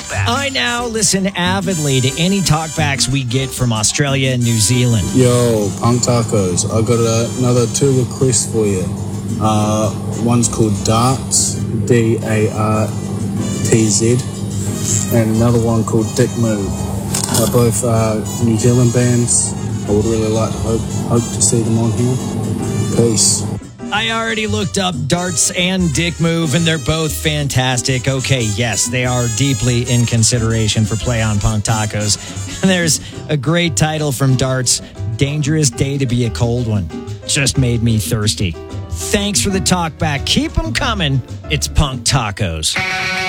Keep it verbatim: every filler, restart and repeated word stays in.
Talkback. I now listen avidly to any talkbacks we get from Australia and New Zealand. Yo, Punk Tacos, I got a, another two requests for you. Uh, one's called Darts, D A R T Z, and another one called Dick Move. They're both uh, New Zealand bands. I would really like to hope, hope to see them on here. Peace. I already looked up Darts and Dick Move, and they're both fantastic. Okay, yes, they are deeply in consideration for Play on Punk Tacos. And there's a great title from Darts, Dangerous Day to Be a Cold One. Just made me thirsty. Thanks for the talk back. Keep them coming. It's Punk Tacos.